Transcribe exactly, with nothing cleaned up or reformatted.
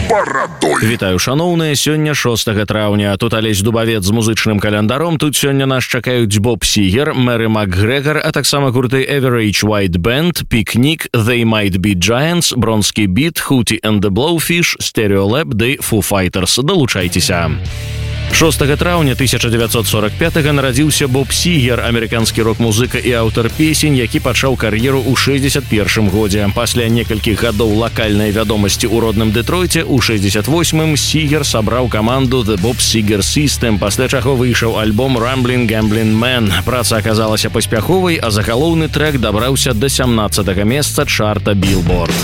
барадой. Вітаю, шаноўныя, сёння шостага траўня. Тут Алесь Дубавец з музычным календаром. Тут сёння нас чакаюць Боб Сігер, Мэри МакГрегор, а таксама гурты Average White Band, Picnic, They Might Be Giants, Bronski Beat, Hootie and the Blowfish, Stereolab ды Foo Fighters. Далучайцеся. шостага траўня тысяча дзевяцьсот сорок пятага нарадзіўся Боб Сігер, амерыканскі рок-музыка і аўтар песень, які пачаў кар'еру ў шэсцьдзесят першым годзе. Пасля некалькіх гадоў лакальнай вядомасці ў родным Дэтройце, у шэсцьдесят восьмым Сігер сабраў каманду The Bob Seger System, пасля чаго выйшаў альбом Ramblin' Gamblin' Man. Праца аказалася паспяховай, а загалоўны трэк дабраўся да сямнаццатага месца чарта Billboard.